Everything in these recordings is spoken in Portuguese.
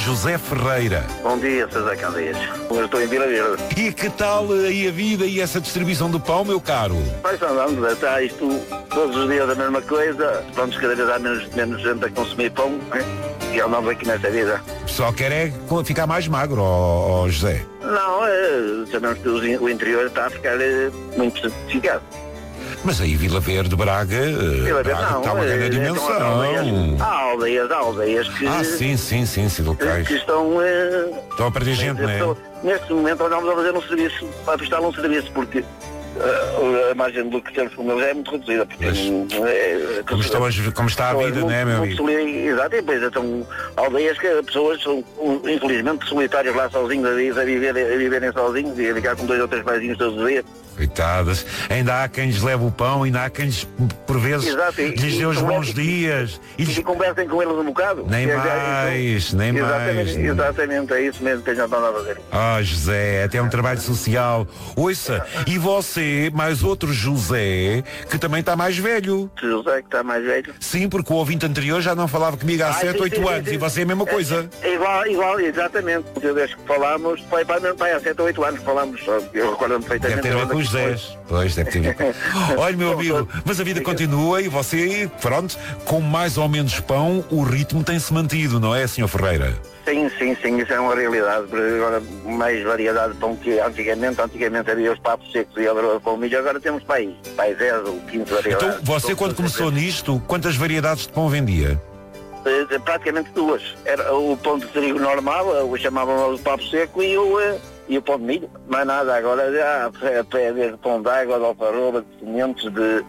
José Ferreira. Bom dia, César Candeias. Eu estou em Vila Verde. E que tal aí a vida e essa distribuição do pão, meu caro? Vai andando, está isto todos os dias a mesma coisa. Vamos cada vez há menos gente a consumir pão, hein? E andamos aqui nessa vida. Só quer é ficar mais magro, ó José. Não, sabemos que o interior está a ficar muito certificado. Mas aí Vila Verde, Braga, Braga não, está uma grande dimensão. Há aldeias que... sim, locais. Que estão a perder gente, não é? Neste momento andamos a fazer um serviço, a prestar um serviço, porque a margem de lucro que temos com eles é muito reduzida. Porque, como está a vida, não é, meu amigo? Exato, e depois então aldeias que as pessoas são, infelizmente, solitários lá sozinhos, a viverem sozinhos e a ficar com 2 ou 3 paizinhos todos os dias. Coitadas, ainda há quem lhes leve o pão, ainda há quem lhes, por vezes, lhes dê os bons dias. E conversem com eles um bocado. Nem mais. Exatamente, é isso mesmo que a gente anda a fazer. José, até um trabalho social. Ouça, e você, mais outro José, que também está mais velho. José que está mais velho? Sim, porque o ouvinte anterior já não falava comigo há 7, 8 anos, e você é a mesma coisa. Igual, exatamente. Desde que falámos, foi há 7 ou 8 anos que falámos, eu recordo-me perfeitamente. Deve ter a ver com os 10. Pois, deve ter. Olha, meu amigo, mas a vida continua e você, pronto, com mais ou menos pão, o ritmo tem-se mantido, não é, Sr. Ferreira? Sim, isso é uma realidade. Agora, mais variedade de pão que antigamente havia os papos secos e a broa com milho, agora temos para aí 10 ou 15 variedades. Então, você quando começou nisto, quantas variedades de pão vendia? Praticamente 2. Era o pão de trigo normal, o chamavam o papo seco e o pão de milho. Mais nada, agora já desde pão de água, de alfarroba, de sementes, de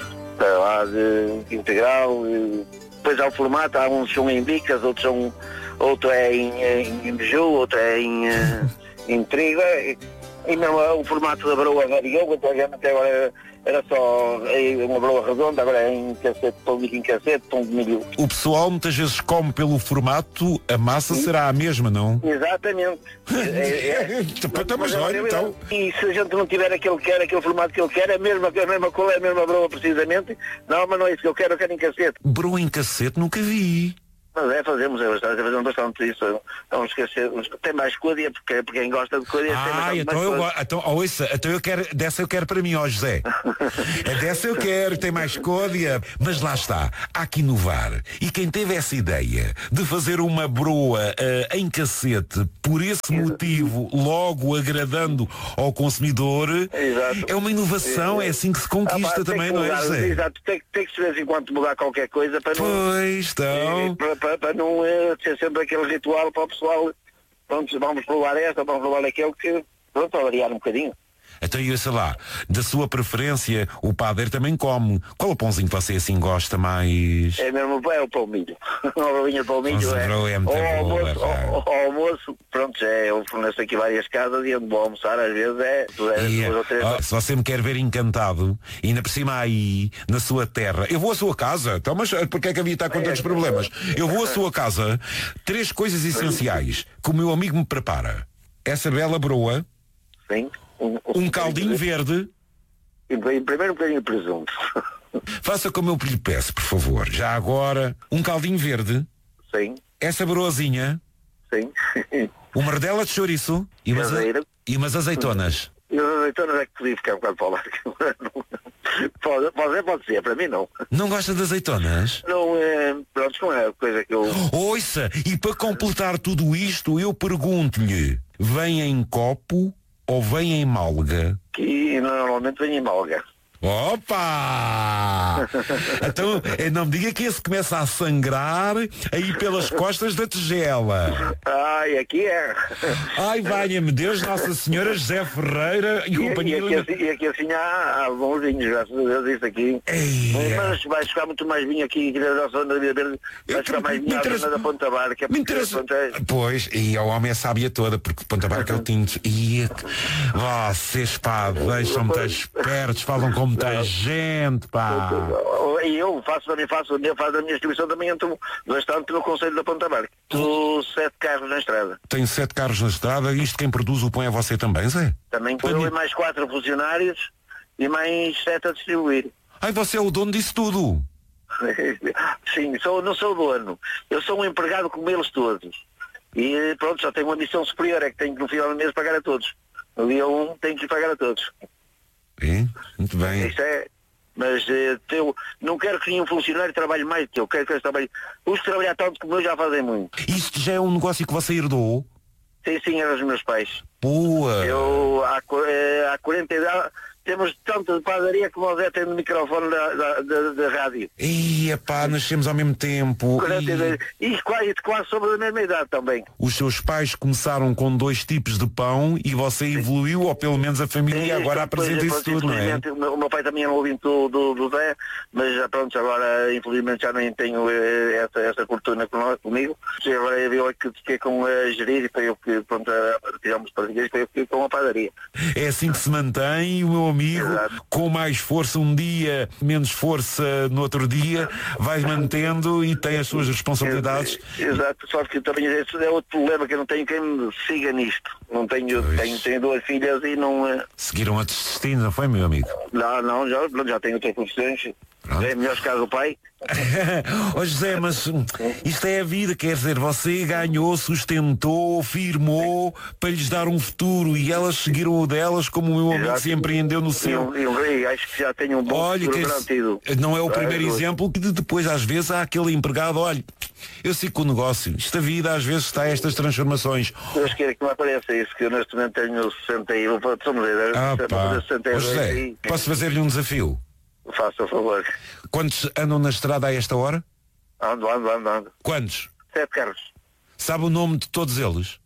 integral. Depois há o formato, há uns são em bicas, outro é em beiju, outro é em trigo. E mesmo o formato da broa variou, antigamente agora era só uma broa redonda, agora é em cacete, pão de milho. O pessoal muitas vezes come pelo formato, a massa será a mesma, não? Exatamente. Mas olha, então... E se a gente não tiver aquele formato que ele quer, a mesma cor, a mesma broa precisamente, não, mas não é isso que eu quero em cacete. Broa em cacete nunca vi. Mas fazemos bastante isso. Vamos esquecer, tem mais côdea, porque quem gosta de côdea então eu quero, dessa eu quero para mim, ó José. Dessa eu quero, tem mais côdea. Mas lá está, há que inovar. E quem teve essa ideia de fazer uma broa em cacete, por esse motivo, logo agradando ao consumidor, é uma inovação, é assim que se conquista também, não é, José? Exato, tem que de vez em quando mudar qualquer coisa para não... Pois, então... Para não ser sempre aquele ritual para o pessoal, pronto, vamos provar esta, vamos provar aquele, que pronto, para variar um bocadinho. Então eu sei lá, da sua preferência, o padeiro também come. Qual o pãozinho que você assim gosta mais? É mesmo, é o pão milho. Uma rolinha de pão milho, o almoço, pronto, eu forneço aqui várias casas e onde vou almoçar às vezes duas ou 3. Se você me quer ver encantado, e ainda por cima aí, na sua terra, eu vou à sua casa, então, mas porque é que havia estar com tantos problemas? Eu vou à sua casa, 3 coisas essenciais que o meu amigo me prepara. Essa bela broa. Sim. Um caldinho verde. E primeiro um bocadinho de presunto. Faça como eu lhe peço, por favor. Já agora, um caldinho verde. Sim. Essa broazinha. Sim. Uma rodela de chouriço. E umas azeitonas. E as azeitonas é que podia ficar um bocado para lá. Pode ser, para mim não. Não gosta de azeitonas? Não, pronto, não é a coisa que eu... Ouça, e para completar tudo isto, eu pergunto-lhe, vem em copo ou vem em malga? Que normalmente vem em malga. Opa! Então, não me diga que esse começa a sangrar aí pelas costas da tigela. Ai, aqui é. Ai, valha-me Deus, Nossa Senhora, José Ferreira e companhia. E aqui assim há bons vinhos, graças a Deus, isso aqui. Mas vai ficar muito mais vinho aqui na zona da Vila Verde. Vai ficar mais vinho na zona da Ponta Barca. Pois, e o homem é sábia toda, porque Ponta Barca é o tinto. E vocês, pá, deixam-me tão espertos, falam como muita gente, pá. E eu faço a minha distribuição também, entro bastante no Conselho da Ponta Barca. Estou 7 carros na estrada. Tenho 7 carros na estrada, isto quem produz o pão é você também, Zé? Também eu e mais 4 funcionários e mais 7 a distribuir. Ai, você é o dono disso tudo? Sim, não sou o dono. Eu sou um empregado como eles todos. E pronto, já tenho uma missão superior, é que tenho que no final do mês pagar a todos. No dia 1 tenho que pagar a todos. Muito bem. Isto é, mas eu não quero que nenhum funcionário trabalhe mais do que eu, quero que eles trabalhem. Os que trabalhar tanto como eu já fazem muito. Isto já é um negócio que você herdou? Sim, eram os meus pais. Boa! Eu há 40 anos temos tanto de padaria como o Zé tem no microfone da rádio. Ia pá, nascemos ao mesmo tempo. E quase sobre a mesma idade também. Os seus pais começaram com 2 tipos de pão e você evoluiu, ou pelo menos a família agora apresenta isso tudo, não é? O meu pai também é um ouvinte do Zé, mas pronto, agora infelizmente já nem tenho essa cultura comigo. Agora eu que fiquei com a gerir e foi eu que, pronto, tiramos para dizer, foi eu que fiquei com a padaria. É assim que se mantém, o meu amigo, exato, com mais força um dia, menos força no outro dia, vai mantendo e tem as suas responsabilidades. Exato, só que também esse é outro problema, que eu não tenho quem me siga nisto. Não tenho 2 filhas e não... Seguiram outros destinos, não foi, meu amigo? Não, já tenho outras profissões. É melhor ficar do pai. José, mas isto é a vida, quer dizer, você ganhou, sustentou, firmou para lhes dar um futuro e elas seguiram o delas, como o meu amigo se empreendeu no seu. Eu acho que já tenho um bom futuro garantido. Não é o primeiro exemplo que depois às vezes há aquele empregado, olha, eu sigo com o negócio, esta vida às vezes está a estas transformações. Deus queira que me apareça isso, que eu neste momento tenho 60 e... José, posso fazer-lhe um desafio? Faça o favor. Quantos andam na estrada a esta hora? Ando. Quantos? 7 carros. Sabe o nome de todos eles?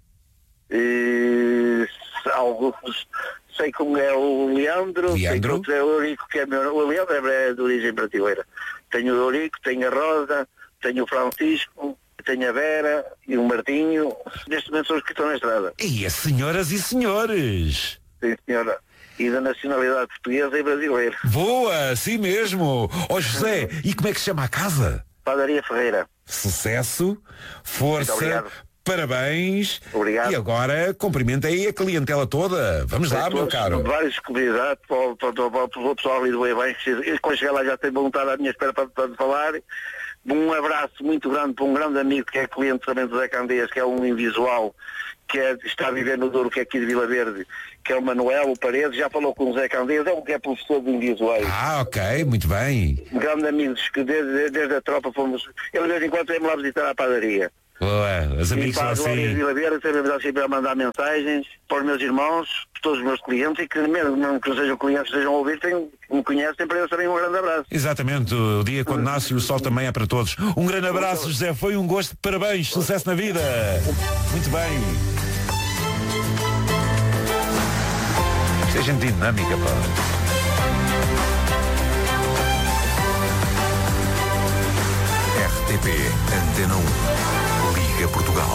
Alguns. Sei como é o Leandro. Sei que outro é o Eurico, que é meu. O Leandro é de origem brasileira. Tenho o Eurico, tenho a Rosa, tenho o Francisco, tenho a Vera e o Martinho. Neste momento são os que estão na estrada. E as senhoras e senhores. Sim, senhora. E da nacionalidade portuguesa e brasileira. Boa, sim mesmo. José, e como é que se chama a casa? Padaria Ferreira. Sucesso, força, parabéns. Obrigado. E agora cumprimenta aí a clientela toda. Vamos lá, meu caro. Vários convidados para o pessoal ali do Eibem, que quando chegar lá já tem vontade à minha espera para falar. Um abraço muito grande para um grande amigo que é cliente também do Zé Candeias, que é um invisual, que está a viver no Douro, que é aqui de Vila Verde, que é o Manuel Paredes, já falou com o Zé Candeias, é professor de invisuais. Ok, muito bem. Um grande amigo, que desde a tropa fomos, ele de vez em quando vem-me lá visitar a padaria. Boa, os amigos são assim. E Vila Verde sempre a mandar mensagens para os meus irmãos, para todos os meus clientes, e que mesmo que não sejam clientes, sejam ouvintes, que me conhecem, para eles também um grande abraço. Exatamente, o dia quando nasce o sol também é para todos. Um grande abraço, José, foi um gosto, parabéns, sucesso na vida. Muito bem. Isto é gente dinâmica, pá. RTP Antena 1, Liga Portugal.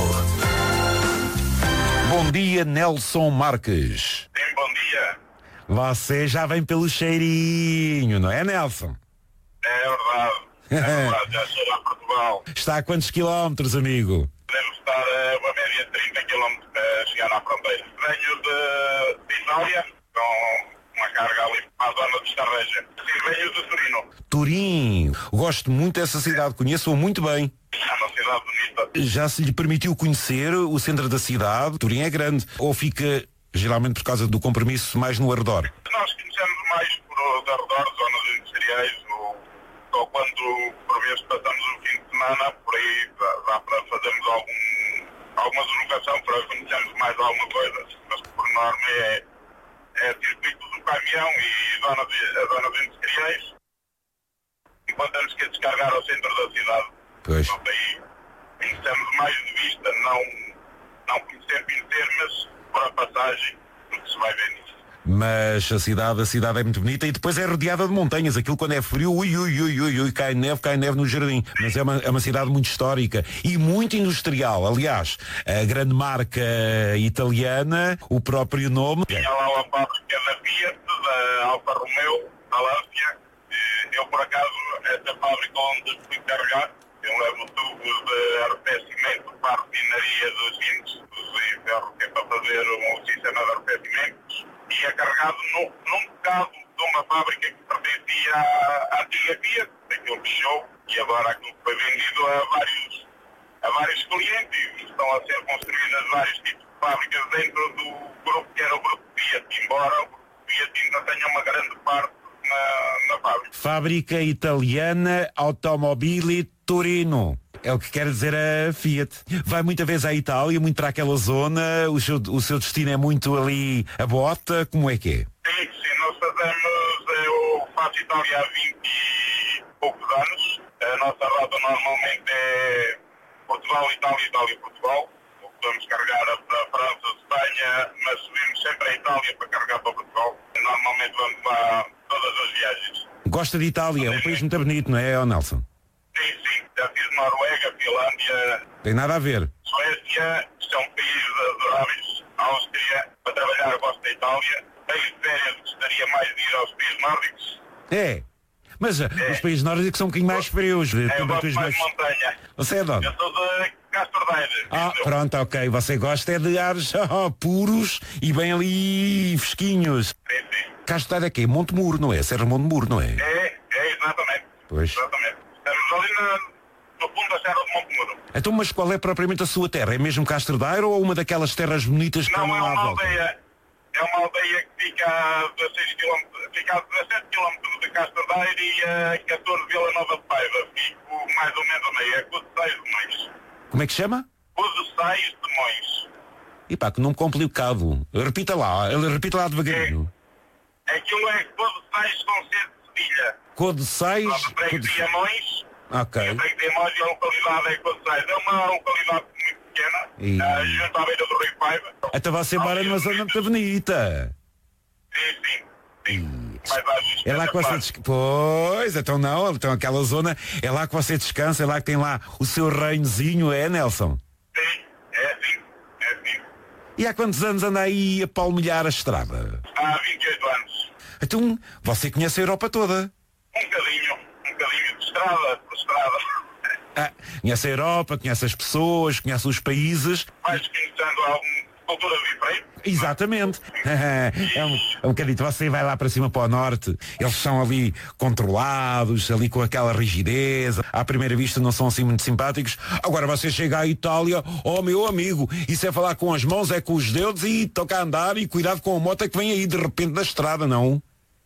Bom dia, Nelson Marques. Sim, bom dia. Você já vem pelo cheirinho, não é, Nelson? É verdade, já chego a Portugal. Está a quantos quilómetros, amigo? Podemos estar a uma média de 30 km a chegar à fronteira. Venho de Itália, com uma carga ali para a zona de Estarreja. Sim, venho de Turino. Turim, gosto muito dessa cidade, conheço-a muito bem. É uma cidade bonita. Já se lhe permitiu conhecer o centro da cidade? Turim é grande, ou fica, geralmente por causa do compromisso, mais no arredor? Nós conhecemos mais por os arredores, zonas industriais, ou quando por vezes passamos o fim de semana, por aí dá para fazermos alguma deslocação para conhecermos mais alguma coisa, mas por norma é circuito do caminhão e zonas industriais, enquanto temos que descarregar ao centro da cidade. Pois. Então daí conhecemos mais de vista, não conhecer, mas por a passagem, porque se vai ver nisso. Mas a cidade é muito bonita e depois é rodeada de montanhas. Aquilo quando é frio, ui, cai neve no jardim. Mas é uma cidade muito histórica e muito industrial. Aliás, a grande marca italiana, o próprio nome. Tinha lá a fábrica da Fiat, da Alfa Romeo, da Lancia. Eu, por acaso, essa fábrica onde fui carregar, eu levo tubos de arrefecimento para a refinaria dos vinhos, de ferro que é para fazer um sistema de arrefecimentos. E é carregado num bocado de uma fábrica que pertencia à antiga Fiat, aquilo fechou, e agora aquilo foi vendido a vários clientes e estão a ser construídas vários tipos de fábricas dentro do grupo que era o grupo Fiat, embora o grupo Fiat ainda tenha uma grande parte na fábrica. Fábrica Italiana Automobili Torino. É o que quer dizer a Fiat. Vai muita vez à Itália, muito para aquela zona, o seu destino é muito ali a bota, como é que é? Sim, nós eu faço Itália há 20 e poucos anos. A nossa rota normalmente é Portugal, Itália, Itália, Portugal. Podemos carregar para França, Espanha, mas subimos sempre a Itália para carregar para Portugal. Normalmente vamos lá todas as viagens. Gosta de Itália, é um país muito bonito, não é, Nelson? Sim, já fiz Noruega, Finlândia, Tem nada a ver. Suécia, são países adoráveis. Áustria, para trabalhar gosto da Itália. País de férias, gostaria mais de ir aos países nórdicos. É. Mas os países nórdicos são um bocadinho mais frios. Eu gosto mais de montanha. Você é de onde? Eu sou de Castro Daire. Pronto, ok. Você gosta é de ares puros e bem ali fresquinhos. Sim. Castro Daire é quê? Monte Muro, não é? Serra Monte Muro, não é? É, exatamente. Pois. Exatamente. Estamos ali no fundo da Serra de Monte Muro. Então, mas qual é propriamente a sua terra? É mesmo Castro Daire ou uma daquelas terras bonitas que Não, estão é lá à uma volta? aldeia. É uma aldeia que fica a 16 km, fica a 17 km de Castro Daire e a 14 de Vila Nova de Paiva. Fico mais ou menos a meio. É Codessais de Mães. Como é que chama? Codessais de Mães. E pá, que nome complicado. Repita lá devagarinho. Aquilo é Codessais com C de cedilha. Codessais. A freguesia Mães. Ok. A freguesia Mães e a localidade é Codessais. É uma localidade muito pequena, junto à beira do Rio Paiva. Até você mora numa zona muito bonita. Sim. Paisagens É lá que você descansa. Pois, então não, então aquela zona é lá que você descansa, é lá que tem lá o seu reinozinho, é, Nelson? Sim, é sim. E há quantos anos anda aí a palmilhar a estrada? Há 28 anos. Então, você conhece a Europa toda? Um bocadinho de estrada por estrada. Conhece a Europa, conhece as pessoas, conhece os países. Mas conhecendo alguma cultura diferente. Exatamente. É um bocadinho. Você vai lá para cima para o norte, eles são ali controlados, ali com aquela rigidez. À primeira vista não são assim muito simpáticos. Agora você chega à Itália, meu amigo, isso é falar com as mãos, é com os dedos e toca a andar e cuidado com a moto que vem aí de repente da estrada, não?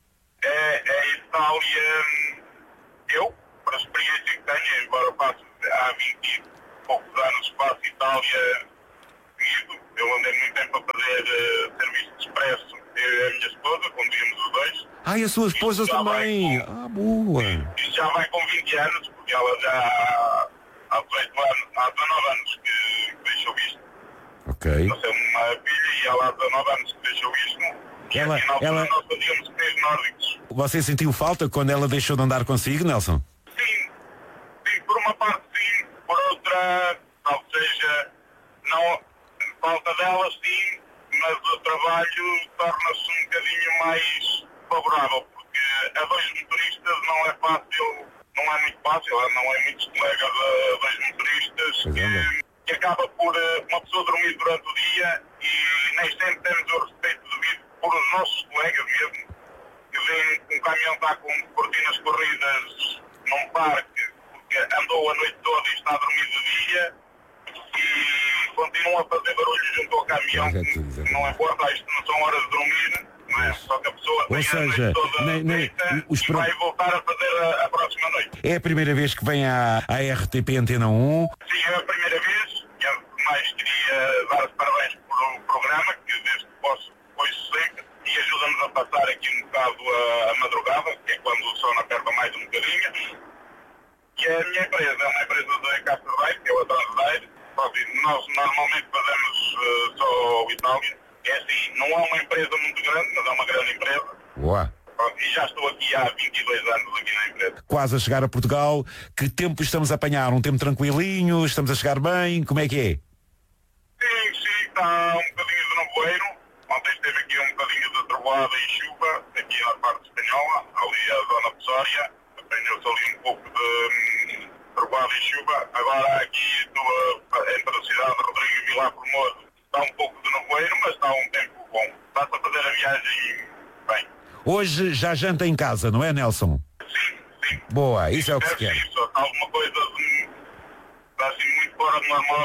É Itália, eu, para a experiência que tenho, embora faço há 20 e poucos anos, faço Itália seguido. Eu andei muito tempo a fazer serviço de expresso, eu e a minha esposa, conduzimos os dois. E a sua esposa também. Boa. Isso já vai com 20 anos, porque ela já há 19 anos que deixou isto. Ok. Nasceu uma filha e ela há 19 anos que deixou isto. E Ela- aqui na altura ela- nós fazíamos países nórdicos. Você sentiu falta quando ela deixou de andar consigo, Nelson? Sim, por uma parte sim, por outra, talvez seja, não, falta dela sim, mas o trabalho torna-se um bocadinho mais favorável, porque a dois motoristas não é fácil, não é muito fácil, não é muitos colegas a dois motoristas que acaba por uma pessoa dormir durante o dia e nem sempre temos o respeito devido por os nossos colegas mesmo, que vêm com o caminhão está com cortinas corridas num parque, porque andou a noite toda e está a dormir de dia e continua a fazer barulho junto ao caminhão, que não importa, isto não são horas de dormir, não é? Só que a pessoa tem a noite toda feita e vai voltar a fazer a próxima noite. É a primeira vez que vem à RTP Antena 1. Sim, é a primeira vez, e antes de mais queria dar os parabéns por o programa, que desde que posso depois segue e ajuda-nos a passar aqui um bocado a madrugada, que é quando o sono aperta mais um bocadinho. E a minha empresa é uma empresa de Castro Daire, que é o Atrás. Nós normalmente fazemos só Itália. É assim, não é uma empresa muito grande, mas é uma grande empresa. Boa. E já estou aqui há 22 anos aqui na empresa. Quase a chegar a Portugal. Que tempo estamos a apanhar? Um tempo tranquilinho? Estamos a chegar bem? Como é que é? Sim, está um bocadinho de nevoeiro. Ontem esteve aqui um bocadinho de trovoada e chuva, aqui na parte espanhola, ali a zona de Sória. Apanhou-se ali um pouco de trovoada e chuva. Agora aqui entre a cidade de Rodrigo e Vilar Formoso está um pouco de nevoeiro, mas está um tempo bom. Está-se a fazer a viagem bem. Hoje já janta em casa, não é, Nelson? Sim. Boa, isso é o que se quer. Isso, alguma coisa assim muito fora do normal,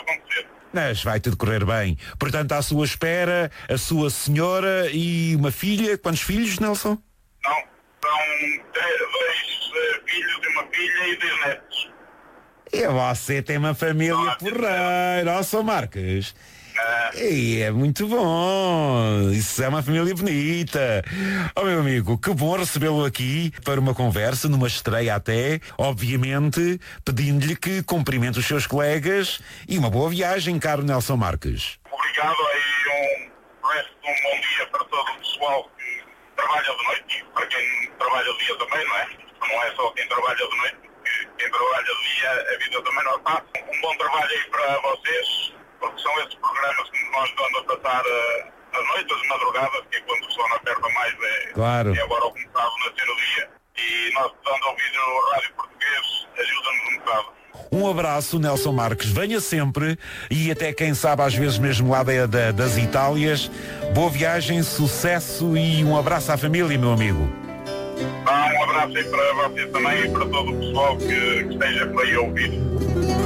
Mas vai tudo correr bem. Portanto, à sua espera, a sua senhora e uma filha. Quantos filhos, Nelson? Não, são 2 filhos e uma filha e 2 netos. E você tem uma família porreira, ó, São Marcos. E é muito bom. Isso é uma família bonita. Oh, meu amigo, que bom recebê-lo aqui para uma conversa, numa estreia até, obviamente, pedindo-lhe que cumprimente os seus colegas e uma boa viagem, caro Nelson Marques. Obrigado aí, resto de um bom dia para todo o pessoal que trabalha de noite e para quem trabalha de dia também, não é? Não é só quem trabalha de noite, porque quem trabalha de dia a vida também não é fácil. Um bom trabalho aí para vocês, porque são esses programas que nós estamos a passar as noites, as madrugadas, que é quando o sol não aperta mais, claro. É agora o começado a nascer o dia. E nós estamos a ouvir o rádio português, ajuda-nos um bocado. Um abraço, Nelson Marques, venha sempre e até quem sabe às vezes mesmo lá das Itálias. Boa viagem, sucesso e um abraço à família, meu amigo. Um abraço aí para vocês também e para todo o pessoal que esteja por aí a ouvir.